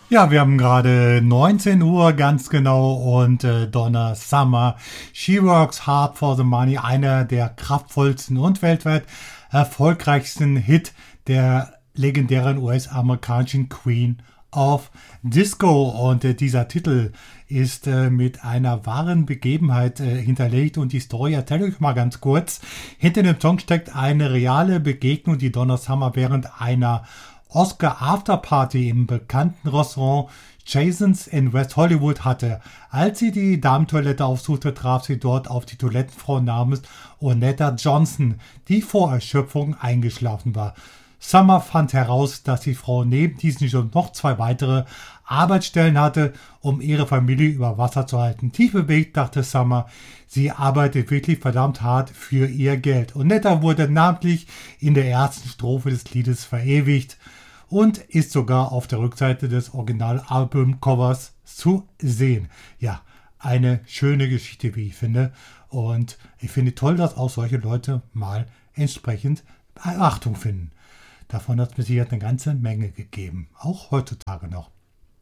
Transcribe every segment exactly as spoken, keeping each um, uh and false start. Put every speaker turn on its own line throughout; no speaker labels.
Ja, wir haben gerade neunzehn Uhr ganz genau und äh, Donna Summer, She Works Hard for the Money, einer der kraftvollsten und weltweit erfolgreichsten Hit der legendären U S-amerikanischen Queen of Disco. Und äh, dieser Titel ist äh, mit einer wahren Begebenheit äh, hinterlegt und die Story erzähle ich mal ganz kurz. Hinter dem Song steckt eine reale Begegnung, die Donna Summer während einer Oscar Afterparty im bekannten Restaurant Jason's in West Hollywood hatte. Als sie die Damentoilette aufsuchte, traf sie dort auf die Toilettenfrau namens Onetta Johnson, die vor Erschöpfung eingeschlafen war. Summer fand heraus, dass die Frau neben diesen schon noch zwei weitere Arbeitsstellen hatte, um ihre Familie über Wasser zu halten. Tief bewegt dachte Summer, sie arbeitet wirklich verdammt hart für ihr Geld. Onetta wurde namentlich in der ersten Strophe des Liedes verewigt und ist sogar auf der Rückseite des Originalalbumcovers zu sehen. Ja, eine schöne Geschichte, wie ich finde. Und ich finde toll, dass auch solche Leute mal entsprechend Beachtung finden. Davon hat es mir eine ganze Menge gegeben, auch heutzutage noch.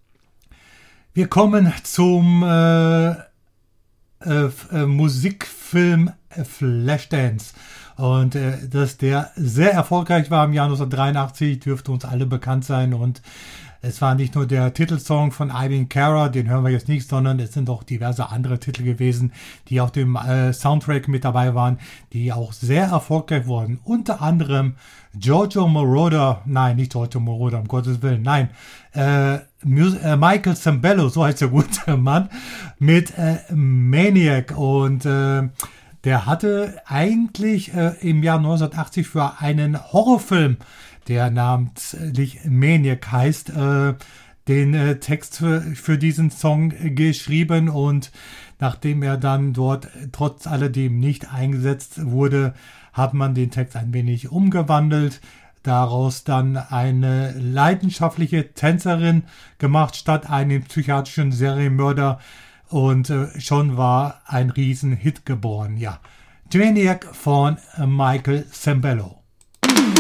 Wir kommen zum äh, äh, äh, Musikfilm Flashdance. Und äh, dass der sehr erfolgreich war im Jahr neunzehnhundertdreiundachtzig, dürfte uns alle bekannt sein. Und es war nicht nur der Titelsong von Irene Cara, den hören wir jetzt nicht, sondern es sind auch diverse andere Titel gewesen, die auf dem äh, Soundtrack mit dabei waren, die auch sehr erfolgreich wurden. Unter anderem Giorgio Moroder, nein, nicht Giorgio Moroder, um Gottes Willen, nein, äh, Mus- äh, Michael Sembello, so heißt der gute Mann, mit äh, Maniac. Und äh, der hatte eigentlich äh, im Jahr neunzehnhundertachtzig für einen Horrorfilm, der namentlich Maniac heißt, äh, den äh, Text für, für diesen Song geschrieben, und nachdem er dann dort trotz alledem nicht eingesetzt wurde, hat man den Text ein wenig umgewandelt, daraus dann eine leidenschaftliche Tänzerin gemacht statt einen psychiatrischen Serienmörder, und äh, schon war ein Riesenhit geboren. Ja, Maniac von äh, Michael Sembello.